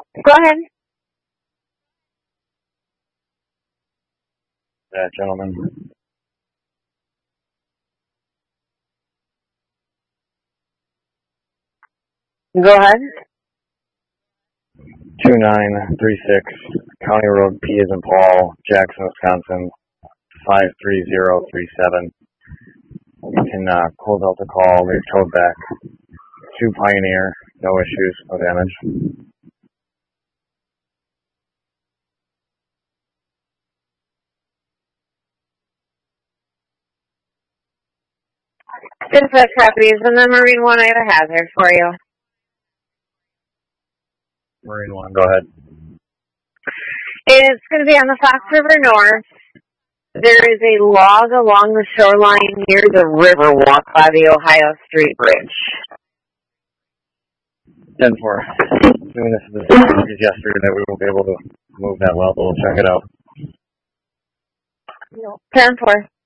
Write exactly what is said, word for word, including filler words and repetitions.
Go ahead. That gentleman. Go ahead. two nine three six County Road P as in Paul, Jackson, Wisconsin, five three zero three seven. You can uh, close out the call, leave code back. To Pioneer, no issues, no damage. Dispatch copies, and then Marine One, I have a hazard for you. Marine One, go ahead. It's going to be on the Fox River North. There is a log along the shoreline near the Riverwalk by the Ohio Street Bridge. ten four. Assuming this is the same as yesterday that we will be able to move that well, but we'll check it out. ten four.